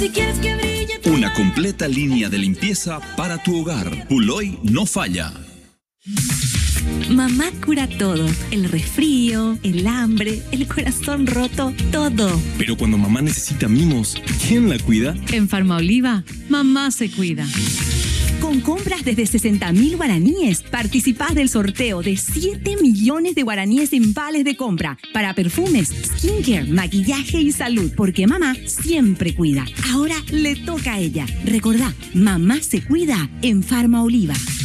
Si quieres que brille tu Una completa línea de limpieza para tu hogar. Puloy no falla. Mamá cura todo, el resfrío, el hambre, el corazón roto, todo. Pero cuando mamá necesita mimos, ¿quién la cuida? En Farmaoliva, mamá se cuida. Con compras desde 60.000 guaraníes, participás del sorteo de 7 millones de guaraníes en vales de compra para perfumes, skincare, maquillaje y salud, porque mamá siempre cuida. Ahora le toca a ella. Recordá, mamá se cuida en Farmaoliva.